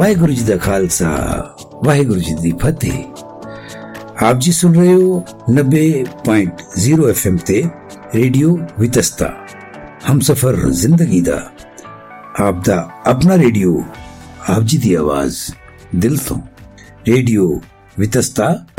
ਵਾਹਿਗੁਰੂ ਜੀ ਦਾ ਖਾਲਸਾ, ਵਾਹਿਗੁਰੂ ਜੀ ਦੀ ਫਤਿਹ। ਆਪ ਜੀ ਸੁਣ ਰਹੇ ਹੋ 90.0 FM ਤੇ ਰੇਡੀਓ ਵਿਤਸਤਾ, ਹਮਸਫਰ ਜ਼ਿੰਦਗੀ ਦਾ, ਆਪ ਦਾ ਆਪਣਾ ਰੇਡੀਓ, ਆਪ ਜੀ ਦੀ ਆਵਾਜ਼ ਦਿਲ ਤੋਂ। ਰੇਡੀਓ ਵਿਤਸਤਾ